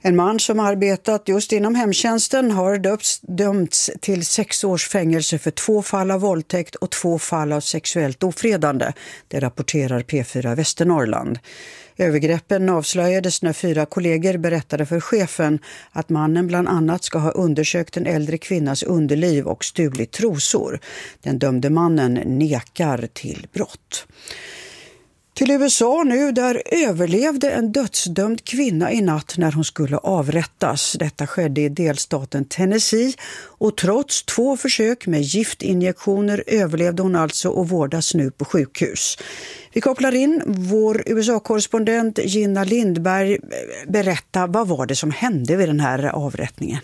En man som arbetat just inom hemtjänsten har dömts till 6 års fängelse för 2 fall av våldtäkt och 2 fall av sexuellt ofredande. Det rapporterar P4 Västernorrland. Övergreppen avslöjades när 4 kollegor berättade för chefen att mannen bland annat ska ha undersökt en äldre kvinnas underliv och stulit trosor. Den dömde mannen nekar till brott. Till USA nu, där överlevde en dödsdömd kvinna i natt när hon skulle avrättas. Detta skedde i delstaten Tennessee och trots 2 försök med giftinjektioner överlevde hon alltså och vårdas nu på sjukhus. Vi kopplar in vår USA-korrespondent Gina Lindberg. Berätta, vad var det som hände vid den här avrättningen?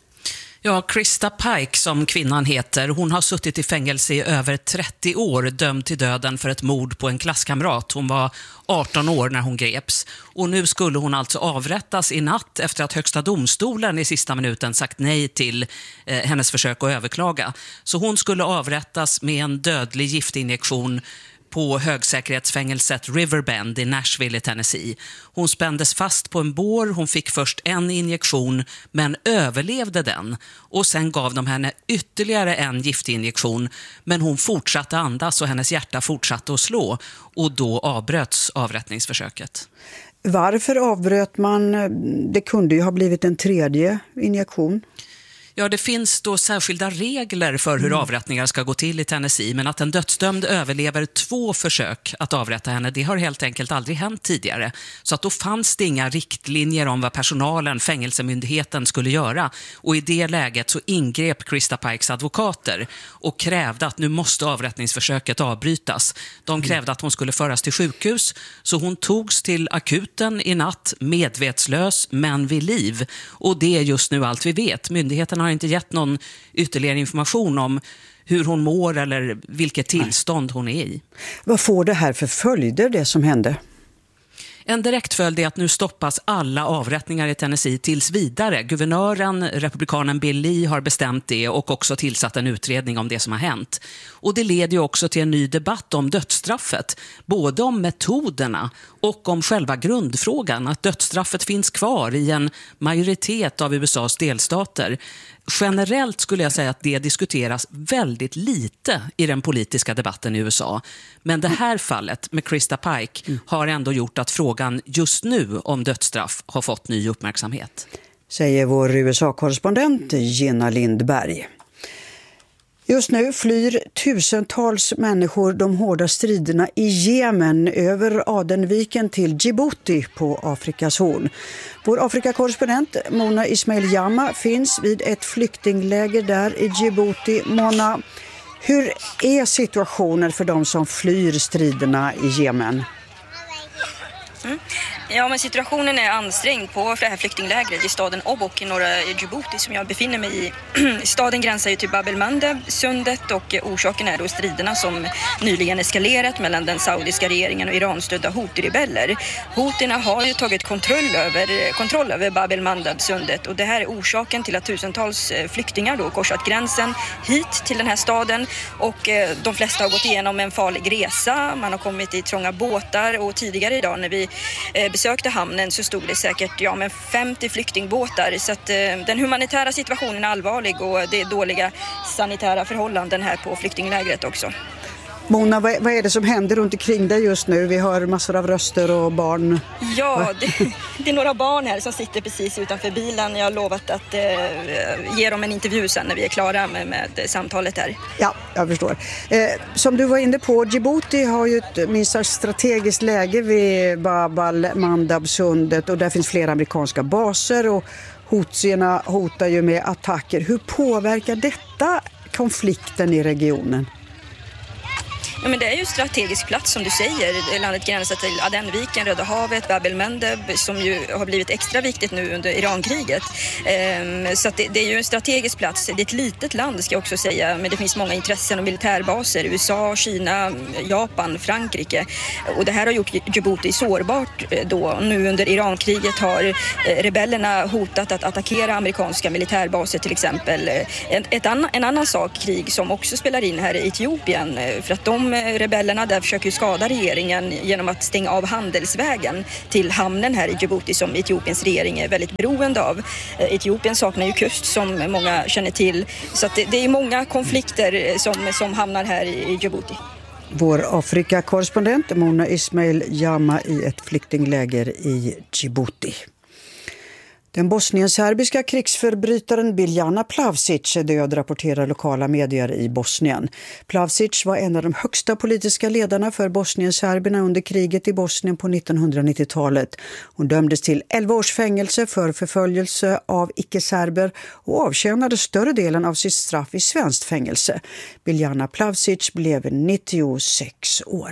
Ja, Krista Pike som kvinnan heter, hon har suttit i fängelse i över 30 år, dömd till döden för ett mord på en klasskamrat. Hon var 18 år när hon greps och nu skulle hon alltså avrättas i natt efter att högsta domstolen i sista minuten sagt nej till hennes försök att överklaga. Så hon skulle avrättas med en dödlig giftinjektion på högsäkerhetsfängelset Riverbend i Nashville i Tennessee. Hon spändes fast på en bår, hon fick först en injektion men överlevde den. Och sen gav de henne ytterligare en giftinjektion men hon fortsatte andas och hennes hjärta fortsatte att slå. Och då avbröts avrättningsförsöket. Varför avbröt man? Det kunde ju ha blivit en 3:e injektion. Ja, det finns då särskilda regler för hur avrättningar ska gå till i Tennessee, men att en dödsdömd överlever 2 försök att avrätta henne, det har helt enkelt aldrig hänt tidigare. Så att då fanns det inga riktlinjer om vad personalen, fängelsemyndigheten skulle göra. Och i det läget så ingrep Krista Pikes advokater och krävde att nu måste avrättningsförsöket avbrytas. De krävde att hon skulle föras till sjukhus, så hon togs till akuten i natt, medvetslös men vid liv. Och det är just nu allt vi vet. Myndigheten har inte gett någon ytterligare information om hur hon mår eller vilket tillstånd hon är i. Vad får det här för följder, det som hände? En direkt följd är att nu stoppas alla avrättningar i Tennessee tills vidare. Guvernören, republikanen Bill Lee, har bestämt det och också tillsatt en utredning om det som har hänt. Och det leder ju också till en ny debatt om dödsstraffet. Både om metoderna och om själva grundfrågan, att dödsstraffet finns kvar i en majoritet av USAs delstater. Generellt skulle jag säga att det diskuteras väldigt lite i den politiska debatten i USA. Men det här fallet med Krista Pike har ändå gjort att frågan just nu om dödsstraff har fått ny uppmärksamhet. Säger vår USA-korrespondent Gina Lindberg. Just nu flyr tusentals människor de hårda striderna i Jemen över Adenviken till Djibouti på Afrikas horn. Vår Afrikakorrespondent Mona Ismail Jama finns vid ett flyktingläger där i Djibouti. Mona, hur är situationen för de som flyr striderna i Jemen? Ja, men situationen är ansträngd på det här flyktinglägret i staden Obok i norra Djibouti som jag befinner mig i. Staden gränsar ju till Bab el-Mandeb, sundet, och orsaken är då striderna som nyligen eskalerat mellan den saudiska regeringen och Iran-stödda Houthi-rebeller. Houtierna har ju tagit kontroll över Bab el-Mandeb, sundet, och det här är orsaken till att tusentals flyktingar då korsat gränsen hit till den här staden, och de flesta har gått igenom en farlig resa. Man har kommit i trånga båtar, och tidigare idag när vi besökte hamnen så stod det säkert 50 flyktingbåtar, så att den humanitära situationen är allvarlig och det är dåliga sanitära förhållanden här på flyktinglägret också. Mona, vad är det som händer runt omkring dig just nu? Vi hör massor av röster och barn. Ja, det är några barn här som sitter precis utanför bilen. Jag har lovat att ge dem en intervju sen när vi är klara med samtalet här. Ja, jag förstår. Som du var inne på, Djibouti har ju ett minst strategiskt läge vid Bab el-Mandeb-sundet och där finns flera amerikanska baser och Houthierna hotar ju med attacker. Hur påverkar detta konflikten i regionen? Ja, men det är ju en strategisk plats som du säger. Landet gränsar till Adenviken, Röda havet, Bab el-Mandeb som ju har blivit extra viktigt nu under Irankriget. Så att det är ju en strategisk plats. Det är ett litet land ska jag också säga, men det finns många intressen och militärbaser. USA, Kina, Japan, Frankrike. Och det här har gjort Djibouti sårbart då. Nu under Irankriget har rebellerna hotat att attackera amerikanska militärbaser till exempel. En annan sak, krig som också spelar in här i Etiopien, för att de de rebellerna där försöker ju skada regeringen genom att stänga av handelsvägen till hamnen här i Djibouti som Etiopiens regering är väldigt beroende av. Etiopien saknar ju kust som många känner till, så att det är många konflikter som hamnar här i Djibouti. Vår Afrika-korrespondent Mona Ismail Jama i ett flyktingläger i Djibouti. Den bosnienserbiska krigsförbrytaren Biljana Plavšić är död, rapporterar lokala medier i Bosnien. Plavšić var en av de högsta politiska ledarna för bosnienserberna under kriget i Bosnien på 1990-talet. Hon dömdes till 11 års fängelse för förföljelse av icke-serber och avtjänade större delen av sitt straff i svenskt fängelse. Biljana Plavšić blev 96 år.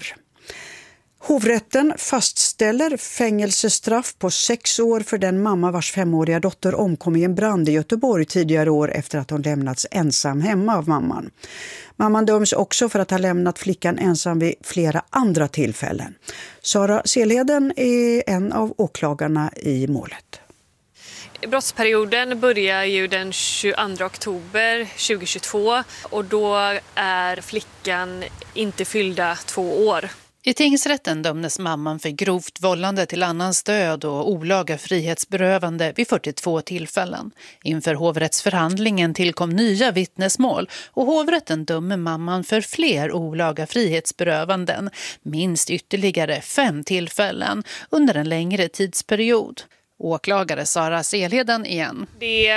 Hovrätten fastställer fängelsestraff på 6 år för den mamma vars 5-åriga dotter omkom i en brand i Göteborg tidigare år efter att hon lämnats ensam hemma av mamman. Mamman döms också för att ha lämnat flickan ensam vid flera andra tillfällen. Sara Selheden är en av åklagarna i målet. Brottsperioden börjar ju den 22 oktober 2022 och då är flickan inte fyllda 2 år. I tingsrätten dömdes mamman för grovt vållande till annans död och olaga frihetsberövande vid 42 tillfällen. Inför hovrättsförhandlingen tillkom nya vittnesmål och hovrätten dömer mamman för fler olaga frihetsberövanden, minst ytterligare 5 tillfällen under en längre tidsperiod. Åklagare Sara Selheden igen. Det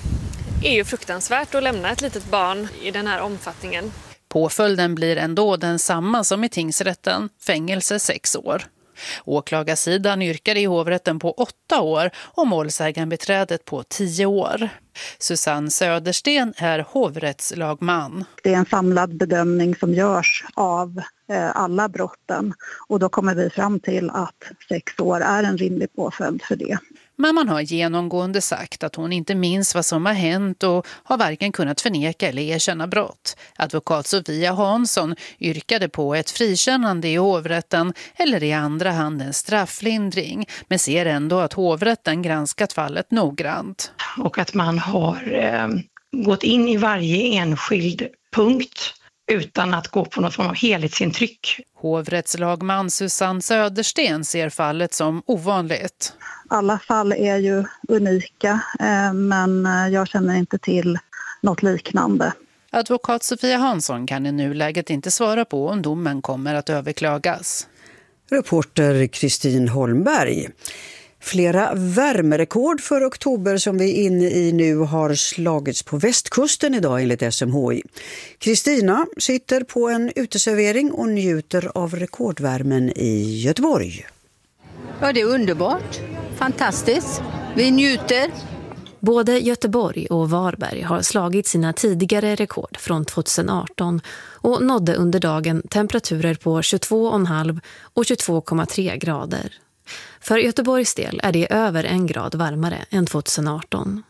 är ju fruktansvärt att lämna ett litet barn i den här omfattningen. Påföljden blir ändå densamma som i tingsrätten, fängelse 6 år. Åklagarsidan yrkar i hovrätten på 8 år och målsägandebiträdet på 10 år. Susanne Södersten är hovrättslagman. Det är en samlad bedömning som görs av alla brotten och då kommer vi fram till att 6 år är en rimlig påföljd för det. Mamman har genomgående sagt att hon inte minns vad som har hänt och har varken kunnat förneka eller erkänna brott. Advokat Sofia Hansson yrkade på ett frikännande i hovrätten eller i andra hand en strafflindring, men ser ändå att hovrätten granskat fallet noggrant. Och att man har gått in i varje enskild punkt utan att gå på någon form av helhetsintryck. Hovrättslagman Susanne Södersten ser fallet som ovanligt. Alla fall är ju unika, men jag känner inte till något liknande. Advokat Sofia Hansson kan i nuläget inte svara på om domen kommer att överklagas. Reporter Kristin Holmberg. Flera värmerekord för oktober som vi är inne i nu har slagits på västkusten idag enligt SMHI. Kristina sitter på en uteservering och njuter av rekordvärmen i Göteborg. Ja, det är underbart. Fantastiskt. Vi njuter. Både Göteborg och Varberg har slagit sina tidigare rekord från 2018 och nådde under dagen temperaturer på 22,5 och 22,3 grader. För Göteborgs del är det över 1 grad varmare än 2018.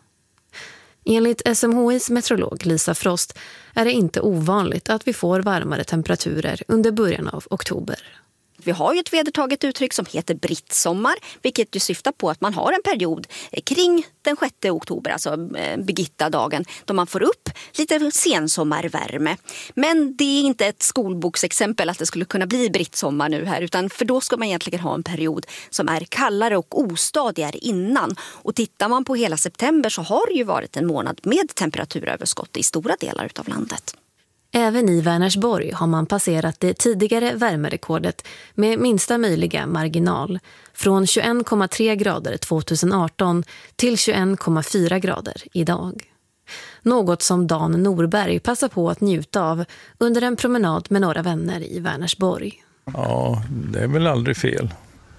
Enligt SMHIs meteorolog Lisa Frost är det inte ovanligt att vi får varmare temperaturer under början av oktober. Vi har ju ett vedertaget uttryck som heter brittsommar, vilket ju syftar på att man har en period kring den 6 oktober, alltså Birgitta-dagen, då man får upp lite sensommarvärme. Men det är inte ett skolboksexempel att det skulle kunna bli brittsommar nu här, utan för då ska man egentligen ha en period som är kallare och ostadigare innan. Och tittar man på hela september så har det ju varit en månad med temperaturöverskott i stora delar av landet. Även i Vänersborg har man passerat det tidigare värmerekordet med minsta möjliga marginal från 21,3 grader 2018 till 21,4 grader idag. Något som Dan Norberg passar på att njuta av under en promenad med några vänner i Vänersborg. Ja, det är väl aldrig fel.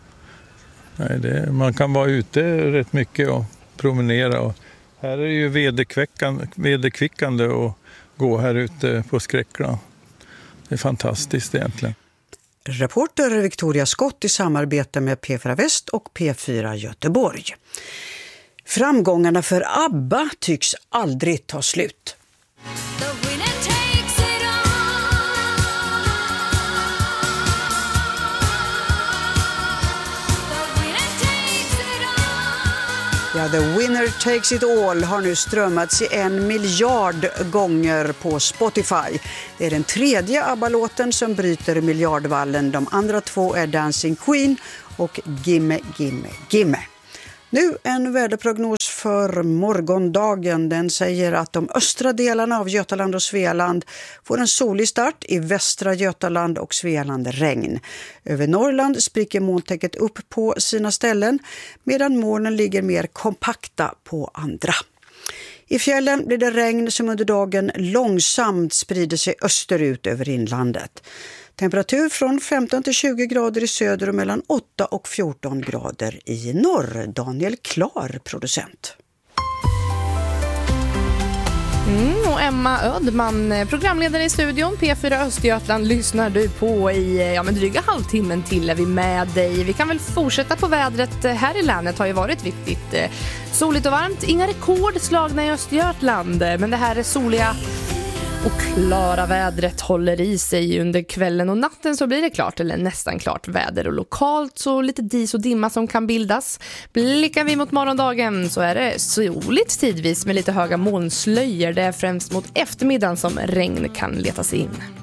Nej, man kan vara ute rätt mycket och promenera. Och här är det ju vederkvickande och gå här ute på Skräckla. Det är fantastiskt egentligen. Reporter Victoria Skott i samarbete med P4 Väst och P4 Göteborg. Framgångarna för ABBA tycks aldrig ta slut. Ja, The Winner Takes It All har nu strömmats i 1 miljard gånger på Spotify. Det är den 3:e ABBA-låten som bryter miljardvallen. De andra 2 är Dancing Queen och Gimme, Gimme, Gimme. Nu en väderprognos för morgondagen. Den säger att de östra delarna av Götaland och Svealand får en solig start, i västra Götaland och Svealand regn. Över Norrland spricker molntäcket upp på sina ställen medan molnen ligger mer kompakta på andra. I fjällen blir det regn som under dagen långsamt sprider sig österut över inlandet. Temperatur från 15 till 20 grader i söder och mellan 8 och 14 grader i norr. Daniel Klar, producent. Och Emma Ödman, programledare i studion. P4 Östergötland lyssnar du på i dryga halvtimmen till är vi med dig. Vi kan väl fortsätta på vädret. Här i länet har ju varit viktigt soligt och varmt. Inga rekord slagna i Östergötland, men det här är soliga och klara vädret håller i sig under kvällen och natten, så blir det klart eller nästan klart väder och lokalt så lite dis och dimma som kan bildas. Blickar vi mot morgondagen så är det soligt tidvis med lite höga molnslöjor. Det är främst mot eftermiddagen som regn kan leta sig in.